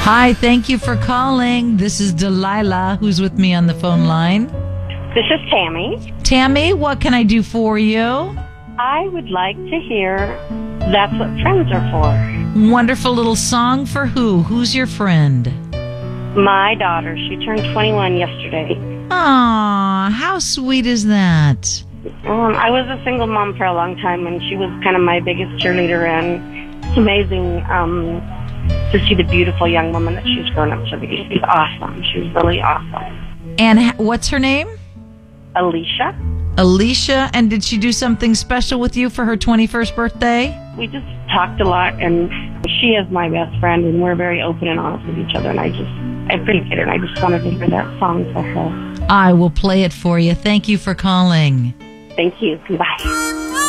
Hi, thank you for calling. This is Delilah, who's with me on the phone line. This is Tammy. Tammy, what can I do for you? I would like to hear That's What Friends Are For. Wonderful little song for who? Who's your friend? My daughter, she turned 21 yesterday. Aw, how sweet is that? I was a single mom for a long time, and she was kind of my biggest cheerleader, and it's amazing to see the beautiful young woman that she's grown up to be. She's awesome. She's really awesome. And what's her name? Alicia. Alicia, and did she do something special with you for her 21st birthday? We just talked a lot, and she is my best friend, and we're very open and honest with each other, and I appreciate it, and I just wanted to hear that song for her. I will play it for you. Thank you for calling. Thank you. Bye.